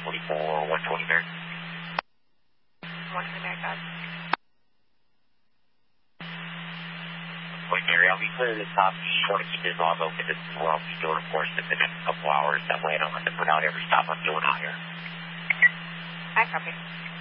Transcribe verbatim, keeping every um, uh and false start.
twenty-four, one twenty Mary. one twenty Mary, God. Wait, Mary, I'll be clear this top. You want to keep this log open. This is where I'll be doing, of course, in the next couple hours. That way I don't have to put out every stop I'm doing out here. I copy.